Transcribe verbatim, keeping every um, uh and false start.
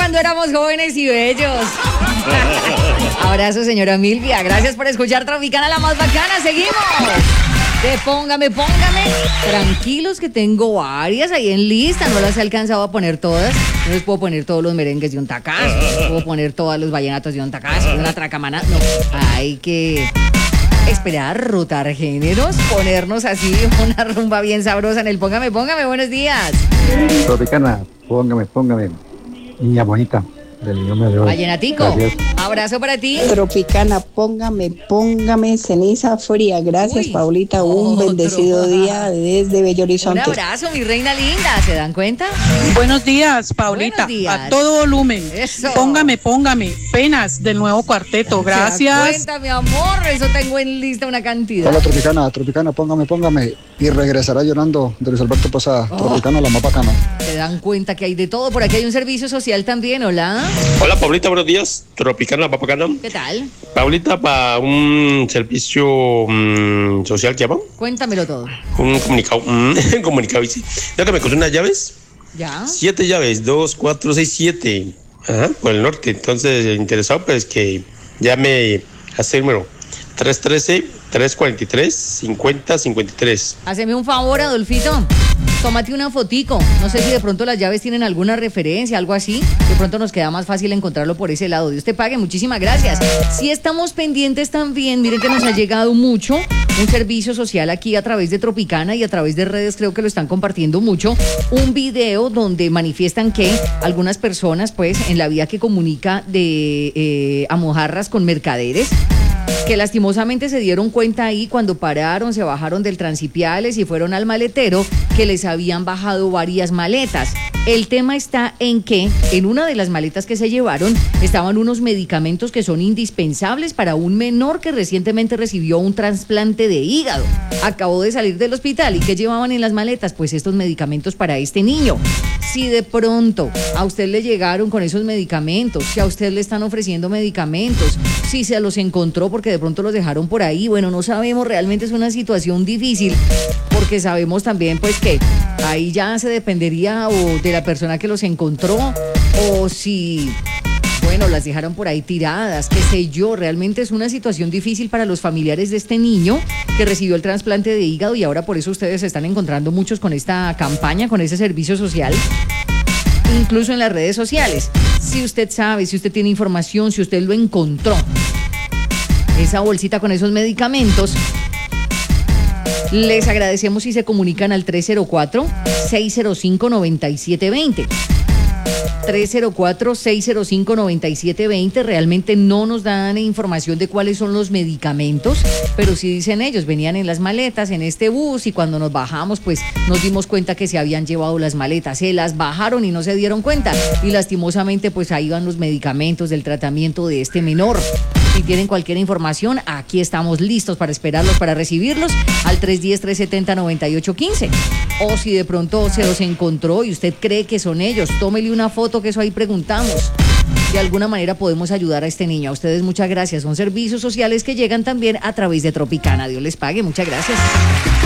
cuando éramos jóvenes y bellos. Abrazo, señora Milvia. Gracias por escuchar Tropicana, la más bacana. Seguimos. De póngame, póngame. Tranquilos que tengo varias ahí en lista. No las he alcanzado a poner todas. No les puedo poner todos los merengues de un tacazo. No les puedo poner todos los vallenatos de un tacazo, de una tracamana. No, hay que esperar, rotar géneros, ponernos así una rumba bien sabrosa en el póngame, póngame. Buenos días. Tropicana, póngame, póngame. Niña bonita del idioma de hoy. Vallenatico. Gracias. Abrazo para ti. Tropicana, póngame, póngame ceniza fría. Gracias, Uy, Paulita. Un otro. bendecido día desde Bello Un Horizonte. abrazo, mi reina linda. ¿Se dan cuenta? Buenos días, Paulita. Buenos días. A todo volumen. Eso. Póngame, póngame. Penas del nuevo cuarteto. ¿Se dan Gracias. cuenta, mi amor? Eso tengo en lista una cantidad. Hola Tropicana, Tropicana, póngame, póngame. Y regresará llorando de Luis Alberto Posada. Oh. Tropicana, la más bacana. Se dan cuenta que hay de todo. Por aquí hay un servicio social también. Hola. Hola Paulita, buenos días. Tropicana, Papacana. ¿Qué tal? Paulita, para un servicio mm, social que llaman, Cuéntamelo todo. un comunicado, mm, un comunicado, sí. Ya que me costó unas llaves, ¿Ya? siete llaves, dos, cuatro, seis, siete, ajá, por el norte. Entonces, interesado, pues que llame a este número, tres uno tres, tres cuatro tres, cinco cero cinco tres. Haceme un favor, Adolfito. Tómate una fotico. No sé si de pronto las llaves tienen alguna referencia, algo así. De pronto nos queda más fácil encontrarlo por ese lado. Dios te pague, muchísimas gracias. Si estamos pendientes también, miren que nos ha llegado mucho un servicio social aquí a través de Tropicana y a través de redes, creo que lo están compartiendo mucho. Un video donde manifiestan que algunas personas, pues, en la vía que comunica de eh, a Mojarras con Mercaderes, que lastimosamente se dieron cuenta ahí cuando pararon, se bajaron del Transipiales y fueron al maletero, que les habían bajado varias maletas. El tema está en que en una de las maletas que se llevaron estaban unos medicamentos que son indispensables para un menor que recientemente recibió un trasplante de hígado. Acabó de salir del hospital. ¿Y qué llevaban en las maletas? Pues estos medicamentos para este niño. Si de pronto a usted le llegaron con esos medicamentos, si a usted le están ofreciendo medicamentos, si se los encontró porque de pronto los dejaron por ahí, bueno, no sabemos, realmente es una situación difícil, porque sabemos también pues que ahí ya se dependería o de la persona que los encontró, o si, bueno, las dejaron por ahí tiradas, qué sé yo. Realmente es una situación difícil para los familiares de este niño que recibió el trasplante de hígado, y ahora por eso ustedes se están encontrando muchos con esta campaña, con ese servicio social, incluso en las redes sociales. Si usted sabe, si usted tiene información, si usted lo encontró, esa bolsita con esos medicamentos, les agradecemos si se comunican al tres cero cuatro, seis cero cinco, nueve siete dos cero. tres cero cuatro, seis cero cinco, nueve siete dos cero. Realmente no nos dan información de cuáles son los medicamentos, pero sí dicen ellos, venían en las maletas en este bus, y cuando nos bajamos pues nos dimos cuenta que se habían llevado las maletas, se las bajaron y no se dieron cuenta, y lastimosamente pues ahí van los medicamentos del tratamiento de este menor. Si tienen cualquier información, aquí estamos listos para esperarlos, para recibirlos al tres uno cero, tres siete cero, nueve ocho uno cinco. O si de pronto se los encontró y usted cree que son ellos, tómele una foto, que eso ahí preguntamos. De alguna manera podemos ayudar a este niño. A ustedes muchas gracias. Son servicios sociales que llegan también a través de Tropicana. Dios les pague. Muchas gracias.